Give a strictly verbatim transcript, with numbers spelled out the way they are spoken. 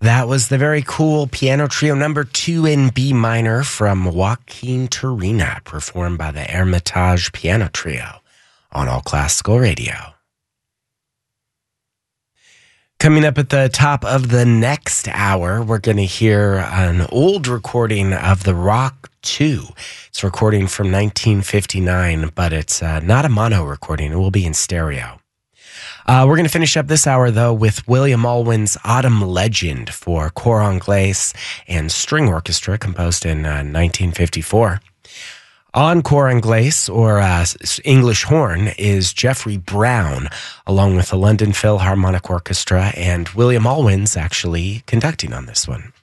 That was the very cool piano trio number two in B minor from Joaquin Turina, performed by the Hermitage Piano Trio on All Classical Radio. Coming up at the top of the next hour, we're going to hear an old recording of the Rock two. It's a recording from nineteen fifty-nine, but it's uh, not a mono recording. It will be in stereo. Uh, we're going to finish up this hour, though, with William Alwyn's Autumn Legend for Cor Anglais and String Orchestra, composed in uh, nineteen fifty-four. On Cor Anglais, or uh, English horn, is Jeffrey Brown, along with the London Philharmonic Orchestra, and William Alwyn's actually conducting on this one.